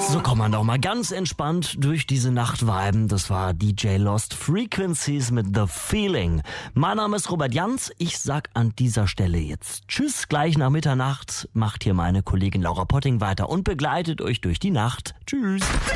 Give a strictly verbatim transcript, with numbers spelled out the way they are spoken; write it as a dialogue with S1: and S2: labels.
S1: So kann man doch mal ganz entspannt durch diese Nacht viben. Das war D J Lost Frequencies mit The Feeling. Mein Name ist Robert Jans. Ich sag an dieser Stelle jetzt Tschüss. Gleich nach Mitternacht macht hier meine Kollegin Laura Potting weiter und begleitet euch durch die Nacht. Tschüss.